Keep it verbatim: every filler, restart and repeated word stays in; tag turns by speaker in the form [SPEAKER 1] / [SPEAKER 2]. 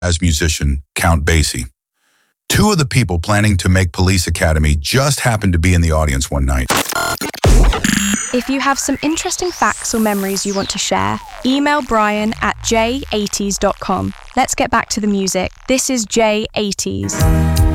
[SPEAKER 1] jazz musician Count Basie. Two of the people planning to make Police Academy just happened to be in the audience one night.
[SPEAKER 2] If you have some interesting facts or memories you want to share, email Brian at j eighties dot com. Let's get back to the music. This is J eighties.